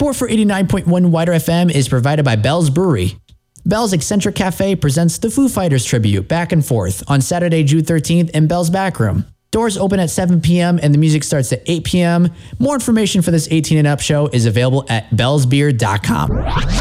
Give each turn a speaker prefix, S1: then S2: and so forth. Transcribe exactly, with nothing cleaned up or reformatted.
S1: Support for eighty-nine point one Wider F M is provided by Bell's Brewery. Bell's Eccentric Cafe presents the Foo Fighters tribute Back and Forth on Saturday, June thirteenth in Bell's Back Room. Doors open at seven p.m. and the music starts at eight p.m. More information for this eighteen and up show is available at bells beer dot com.